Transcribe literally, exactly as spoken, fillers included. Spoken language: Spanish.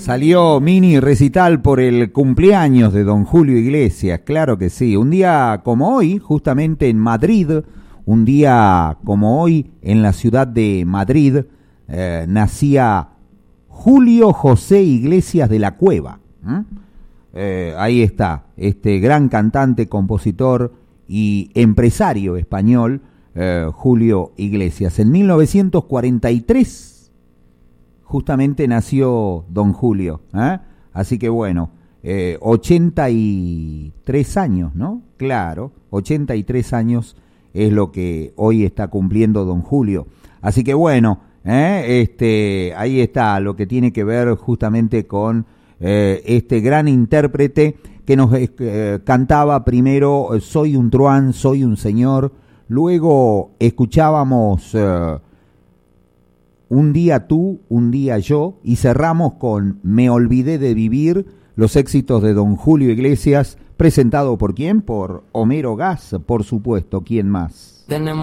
Salió mini recital por el cumpleaños de don Julio Iglesias, claro que sí. Un día como hoy, justamente en Madrid, un día como hoy en la ciudad de Madrid, eh, nacía Julio José Iglesias de la Cueva. ¿Mm? Eh, ahí está, este gran cantante, compositor y empresario español, eh, Julio Iglesias. En mil novecientos cuarenta y tres justamente nació don Julio, ¿eh? Así que bueno, eh, ochenta y tres años, ¿no? Claro, ochenta y tres años es lo que hoy está cumpliendo don Julio. Así que bueno, ¿eh? este, ahí está lo que tiene que ver justamente con eh, este gran intérprete que nos eh, cantaba primero Soy un truán, soy un señor, luego escuchábamos eh, Un día tú, un día yo, y cerramos con Me olvidé de vivir, los éxitos de don Julio Iglesias, presentado por quién, por Homero Gas, por supuesto, ¿quién más? Tenemos